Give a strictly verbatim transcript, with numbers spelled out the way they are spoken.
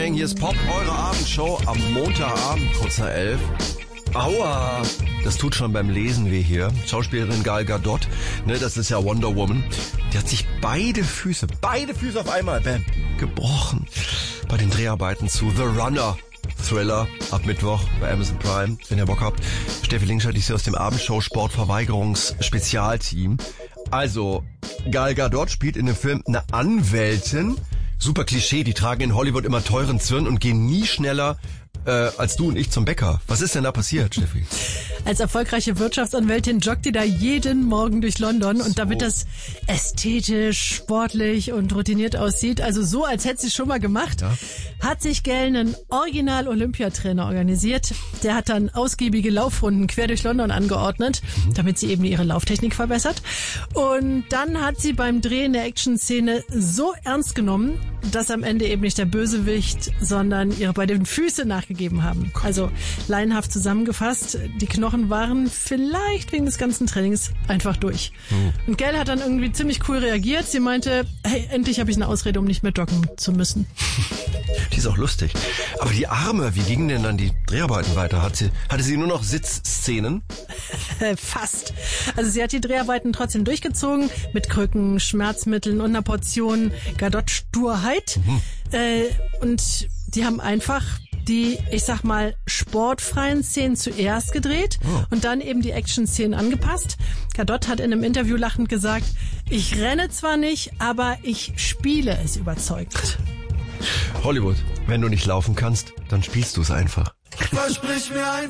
Morning, hier ist Pop, eure Abendshow am Montagabend, kurz nach elf. Aua, das tut schon beim Lesen weh hier. Schauspielerin Gal Gadot, ne, das ist ja Wonder Woman. Die hat sich beide Füße, beide Füße auf einmal, bam, gebrochen bei den Dreharbeiten zu The Runner. Thriller ab Mittwoch bei Amazon Prime, wenn ihr Bock habt. Steffi Linkscheid, ich sehe aus dem Abendshow Sportverweigerungs-Spezialteam. Also, Gal Gadot spielt in dem Film eine Anwältin. Super Klischee, die tragen in Hollywood immer teuren Zwirn und gehen nie schneller äh, als du und ich zum Bäcker. Was ist denn da passiert, Steffi? Als erfolgreiche Wirtschaftsanwältin joggt die da jeden Morgen durch London und so. damit das ästhetisch, sportlich und routiniert aussieht, also so, als hätte sie es schon mal gemacht, ja, hat sich Gal einen Original-Olympiatrainer organisiert. Der hat dann ausgiebige Laufrunden quer durch London angeordnet, mhm. damit sie eben ihre Lauftechnik verbessert. Und dann hat sie beim Drehen der Action-Szene so ernst genommen, dass am Ende eben nicht der Bösewicht, sondern ihre beiden Füße nachgegeben haben. Also laienhaft zusammengefasst, die Knochen waren vielleicht wegen des ganzen Trainings einfach durch. Mhm. Und Gal hat dann irgendwie ziemlich cool reagiert. Sie meinte, hey, endlich habe ich eine Ausrede, um nicht mehr joggen zu müssen. Die ist auch lustig. Aber die Arme, wie gingen denn dann die Dreharbeiten weiter? Hat sie, hatte sie nur noch Sitzszenen? Fast. Also sie hat die Dreharbeiten trotzdem durchgezogen, mit Krücken, Schmerzmitteln und einer Portion Gadot-Sturheit. Mhm. Äh, und die haben einfach die, ich sag mal, sportfreien Szenen zuerst gedreht oh. und dann eben die Action-Szenen angepasst. Gadot hat in einem Interview lachend gesagt, ich renne zwar nicht, aber ich spiele es überzeugt. Hollywood, wenn du nicht laufen kannst, dann spielst du es einfach. Versprich mir ein